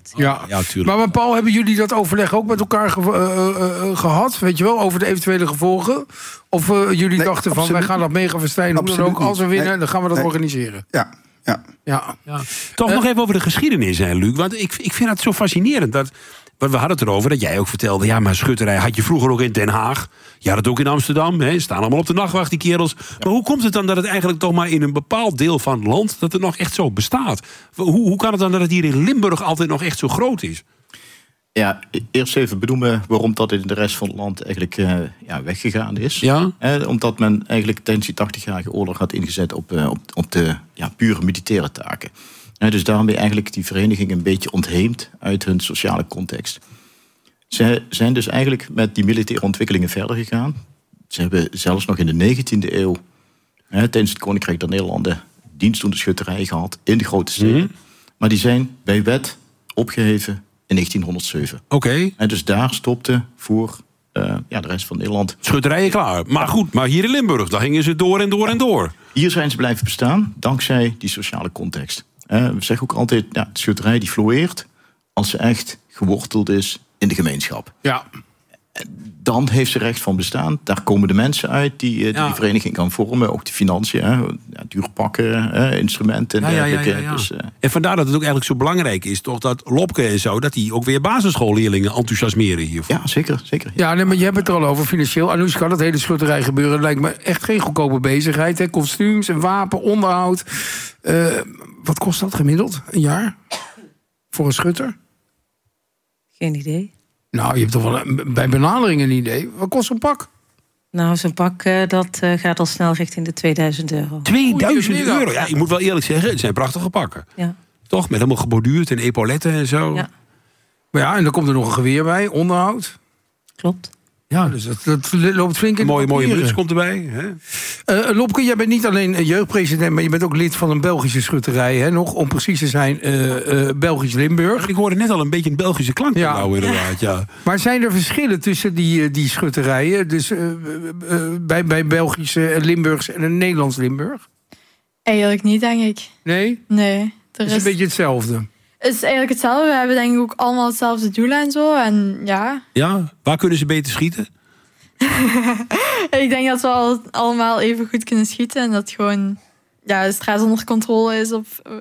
Ja, tuurlijk. Maar Paul, hebben jullie dat overleg ook met elkaar gehad? Weet je wel, over de eventuele gevolgen? Of jullie dachten van, wij gaan dat mega verstijnen. Hoe dan ook, als we winnen, dan gaan we dat organiseren. Ja. Toch nog even over de geschiedenis, hè, Luc. Want ik vind het zo fascinerend. Want we hadden het erover dat jij ook vertelde... ja, maar schutterij had je vroeger ook in Den Haag. Je had het ook in Amsterdam. Hè, staan allemaal op de nachtwacht, die kerels. Maar hoe komt het dan dat het eigenlijk toch maar in een bepaald deel van het land... dat het nog echt zo bestaat? Hoe kan het dan dat het hier in Limburg altijd nog echt zo groot is? Ja, eerst even benoemen waarom dat in de rest van het land eigenlijk weggegaan is. Ja? Omdat men eigenlijk tijdens die 80-jarige oorlog had ingezet op de pure militaire taken. Dus daarmee eigenlijk die vereniging een beetje ontheemd uit hun sociale context. Ze zijn dus eigenlijk met die militaire ontwikkelingen verder gegaan. Ze hebben zelfs nog in de 19e eeuw, tijdens het Koninkrijk der Nederlanden, dienstdoende schutterij gehad in de grote steden. Mm-hmm. Maar die zijn bij wet opgeheven in 1907. Oké. En dus daar stopte voor de rest van Nederland. Schutterijen klaar. Maar goed, maar hier in Limburg, daar gingen ze door en door en door. Hier zijn ze blijven bestaan, dankzij die sociale context. We zeggen ook altijd, de schutterij die floreert als ze echt geworteld is in de gemeenschap. Ja. Dan heeft ze recht van bestaan. Daar komen de mensen uit die vereniging kan vormen. Ook de financiën, dure pakken, instrumenten en dergelijke. Ja. Dus, en vandaar dat het ook eigenlijk zo belangrijk is, toch, dat Lopke en zo, dat die ook weer basisschoolleerlingen enthousiasmeren hiervoor. Ja, zeker. Ja, nee, maar je hebt het er al over financieel. Anoushka, dat hele schutterij gebeuren lijkt me echt geen goedkope bezigheid. Hè? Kostuums en wapen, onderhoud. Wat kost dat gemiddeld, een jaar? Voor een schutter? Geen idee. Nou, je hebt toch wel bij benadering een idee. Wat kost zo'n pak? Nou, zo'n pak dat gaat al snel richting de 2000 euro. 2000 euro? Ja, ik moet wel eerlijk zeggen, het zijn prachtige pakken. Ja. Toch, met helemaal geborduurd en epauletten en zo. Ja. Maar ja, en dan komt er nog een geweer bij, onderhoud. Klopt. Ja, dus dat loopt flink in de mooie muts komt erbij. Hè? Lopke, jij bent niet alleen jeugdpresident, maar je bent ook lid van een Belgische schutterij. Hè, nog, om precies te zijn, Belgisch Limburg. Ik hoorde net al een beetje een Belgische klank. Nou, inderdaad, ja. Maar zijn er verschillen tussen die schutterijen? Dus bij Belgische Limburgs en een Nederlands Limburg? Eigenlijk niet, denk ik. Nee? Nee. Het is een beetje hetzelfde. Het is eigenlijk hetzelfde. We hebben denk ik ook allemaal hetzelfde doel en zo. En ja. Ja, waar kunnen ze beter schieten? Ik denk dat we allemaal even goed kunnen schieten. En dat gewoon de straat onder controle is.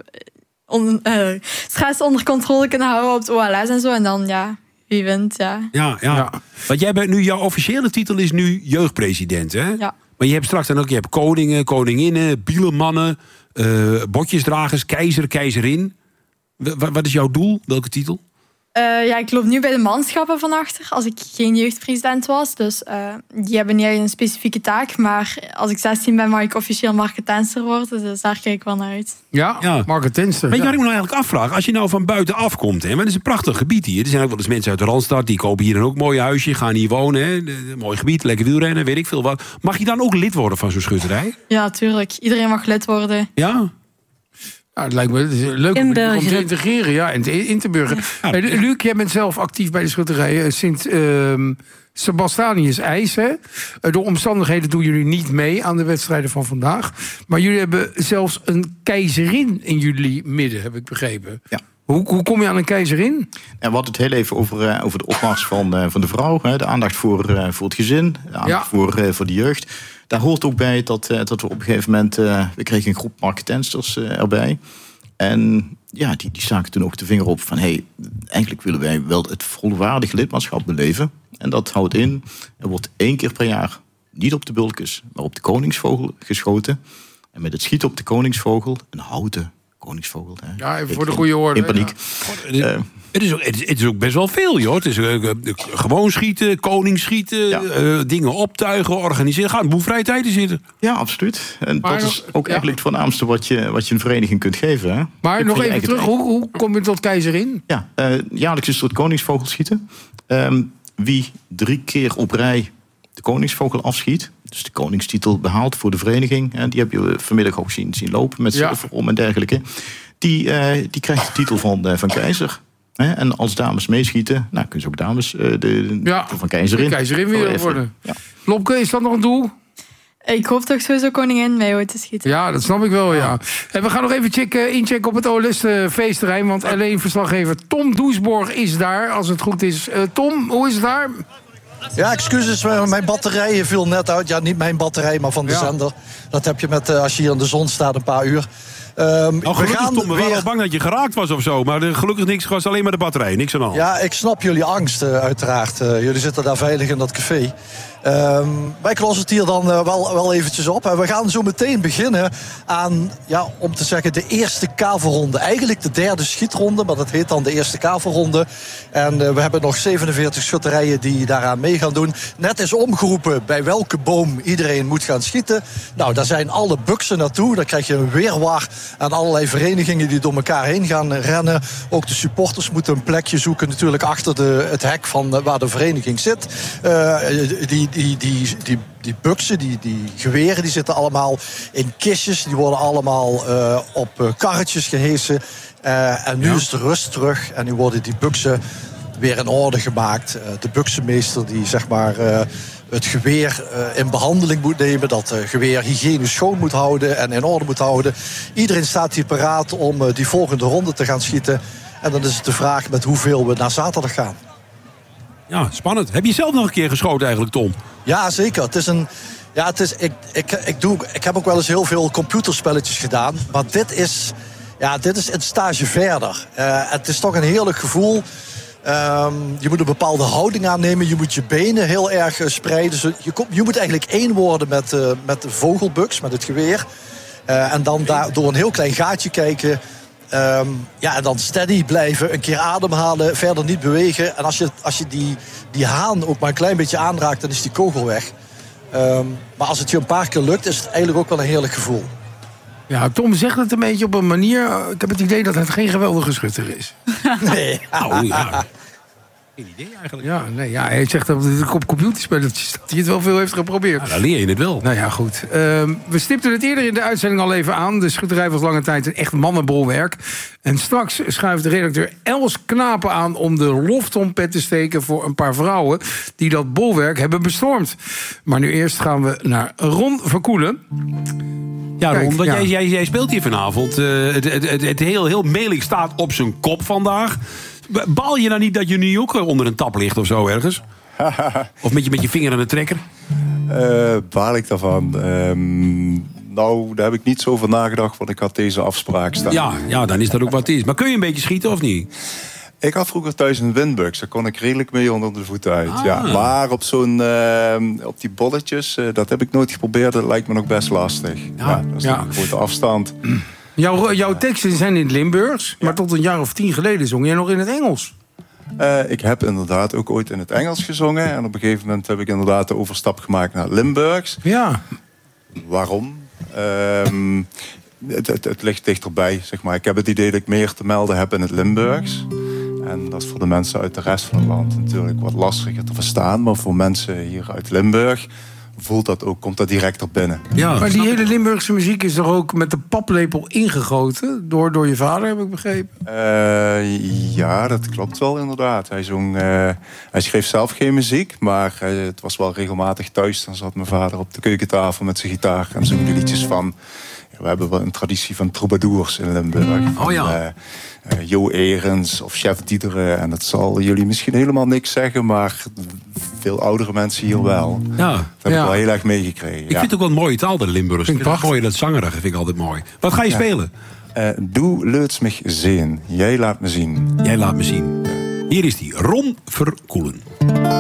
Straat onder controle kunnen houden op het OLS en zo. En dan wie wint, Ja. Want jij bent nu, jouw officiële titel is nu jeugdpresident, hè? Ja. Maar je hebt straks dan ook, je hebt koningen, koninginnen, bielenmannen, botjesdragers, keizer, keizerin. Wat is jouw doel? Welke titel? Ik loop nu bij de manschappen van achter, als ik geen jeugdpresident was. Dus die hebben niet echt een specifieke taak. Maar als ik 16 ben, mag ik officieel marketenster worden. Dus daar kijk ik wel naar uit. Ja. Marketenster. Maar wat ik me nou eigenlijk afvraag, als je nou van buiten afkomt, hè, maar het is een prachtig gebied hier. Er zijn ook wel eens mensen uit de Randstad, die kopen hier dan ook een mooi huisje, gaan hier wonen. Hè, mooi gebied, lekker wielrennen, weet ik veel wat. Mag je dan ook lid worden van zo'n schutterij? Ja, tuurlijk. Iedereen mag lid worden. Ja? Ja, het lijkt me leuk om te integreren en in te burgeren. Ja. Luc, jij bent zelf actief bij de schutterij sinds Sebastianius IJs. Hè? Door omstandigheden doen jullie niet mee aan de wedstrijden van vandaag. Maar jullie hebben zelfs een keizerin in jullie midden, heb ik begrepen. Ja. Hoe kom je aan een keizerin? En we hadden het heel even over de opmars van de vrouw. De aandacht voor het gezin, de aandacht voor de jeugd. Daar hoort ook bij dat we op een gegeven moment... we kregen een groep marketensters erbij. En ja, die staken toen ook de vinger op van... eigenlijk willen wij wel het volwaardig lidmaatschap beleven. En dat houdt in, er wordt 1 keer per jaar... niet op de bulkus, maar op de koningsvogel geschoten. En met het schieten op de koningsvogel, een houten koningsvogel. Ja, even voor de goede orde. In paniek. Ja. Het is ook best wel veel, joh. Het is gewoon schieten, koningsschieten, dingen optuigen, organiseren. Gaat een boel vrije tijd in zitten. Ja, absoluut. En dat is ook eigenlijk het voornaamste wat je een vereniging kunt geven. Hè? Maar nog even terug, hoe kom je tot keizerin? Ja, jaarlijks is er het koningsvogel schieten. Wie 3 keer op rij de koningsvogel afschiet, dus de koningstitel behaalt voor de vereniging, en die heb je vanmiddag ook zien lopen met zilver om en dergelijke, die krijgt de titel van keizer. En als dames meeschieten, kunnen ze ook dames van keizerin. Keizerin willen worden. Ja. Lopke, is dat nog een doel? Ik hoop toch sowieso koningin mee te schieten. Ja, dat snap ik wel, ja. En we gaan nog even inchecken op het OLS feestterrein. Want alleen verslaggever Tom Doesborg is daar, als het goed is. Tom, hoe is het daar? Ja, excuses, mijn batterij viel net uit. Ja, niet mijn batterij, maar van de zender. Dat heb je met als je hier in de zon staat een paar uur. Gelukkig, Tom, we waren al bang dat je geraakt was of zo. Maar gelukkig niks, was alleen maar de batterij, niks aan de hand. Ja, ik snap jullie angst uiteraard. Jullie zitten daar veilig in dat café. Wij lossen het hier dan wel eventjes op. En we gaan zo meteen beginnen aan, om te zeggen, de eerste kavelronde. Eigenlijk de derde schietronde, maar dat heet dan de eerste kavelronde. En we hebben nog 47 schutterijen die daaraan mee gaan doen. Net is omgeroepen bij welke boom iedereen moet gaan schieten. Nou, daar zijn alle buksen naartoe. Dan krijg je een weerwar aan allerlei verenigingen die door elkaar heen gaan rennen. Ook de supporters moeten een plekje zoeken natuurlijk achter het hek van waar de vereniging zit. Die buksen, die geweren, die zitten allemaal in kistjes. Die worden allemaal op karretjes gehesen. En nu is de rust terug. En nu worden die buksen weer in orde gemaakt. De buksenmeester die zeg maar het geweer in behandeling moet nemen. Dat geweer hygiënisch schoon moet houden en in orde moet houden. Iedereen staat hier paraat om die volgende ronde te gaan schieten. En dan is het de vraag met hoeveel we naar zaterdag gaan. Ja, spannend. Heb je zelf nog een keer geschoten eigenlijk, Tom? Ja, zeker. Het is een... Ja, het is, ik heb ook wel eens heel veel computerspelletjes gedaan. Maar dit is een stage verder. Het is toch een heerlijk gevoel. Je moet een bepaalde houding aannemen. Je moet je benen heel erg spreiden. Je moet eigenlijk één worden met de vogelbuks, met het geweer. En dan door een heel klein gaatje kijken. En dan steady blijven, een keer ademhalen, verder niet bewegen. En als je die haan ook maar een klein beetje aanraakt, dan is die kogel weg. Maar als het je een paar keer lukt, is het eigenlijk ook wel een heerlijk gevoel. Ja, Tom zegt het een beetje op een manier. Ik heb het idee dat het geen geweldige schutter is. Nee. Geen idee eigenlijk. Ja, hij zegt dat op computerspelletjes dat hij het wel veel heeft geprobeerd. Ja, dan leer je het wel. Nou ja, goed. We stipten het eerder in de uitzending al even aan. De schutterij was lange tijd een echt mannenbolwerk. En straks schuift de redacteur Els Knapen aan om de loftrompet te steken voor een paar vrouwen die dat bolwerk hebben bestormd. Maar nu eerst gaan we naar Ron Verkoelen. Ja, Ron, jij speelt hier vanavond. Het heel melig staat op zijn kop vandaag. Baal je nou niet dat je nu ook onder een tap ligt of zo ergens? Of met je vinger aan de trekker? Baal ik daarvan? Nou, daar heb ik niet zo over nagedacht, want ik had deze afspraak staan. Ja, dan is dat ook wat het is. Maar kun je een beetje schieten of niet? Ik had vroeger thuis een windbuks. Daar kon ik redelijk mee onder de voeten uit. Ja. Maar op op die bolletjes, dat heb ik nooit geprobeerd. Dat lijkt me nog best lastig. Ja, dat is een grote afstand. Jouw teksten zijn in het Limburgs, maar tot een jaar of 10 geleden zong jij nog in het Engels. Ik heb inderdaad ook ooit in het Engels gezongen. En op een gegeven moment heb ik inderdaad de overstap gemaakt naar Limburgs. Ja. Waarom? Het ligt dichterbij, zeg maar. Ik heb het idee dat ik meer te melden heb in het Limburgs. En dat is voor de mensen uit de rest van het land natuurlijk wat lastiger te verstaan. Maar voor mensen hier uit Limburg voelt dat ook, komt dat direct er binnen. Ja, maar die hele Limburgse muziek is toch ook met de paplepel ingegoten door je vader, heb ik begrepen? Ja, dat klopt wel inderdaad. Hij schreef zelf geen muziek, maar het was wel regelmatig thuis. Dan zat mijn vader op de keukentafel met zijn gitaar en zong de liedjes van. We hebben wel een traditie van troubadours in Limburg. Oh ja. Jo Erens of Chef Diederen. En dat zal jullie misschien helemaal niks zeggen, maar veel oudere mensen hier wel. Ja. Dat heb ik wel heel erg meegekregen. Ik vind het ook wel een mooie taal, de Limburgers. Ik vind het mooi, dat zangerige vind ik altijd mooi. Wat ga je spelen? Du laat mich zien. Jij laat me zien. Jij laat me zien. Hier is die, Ron Verkoelen.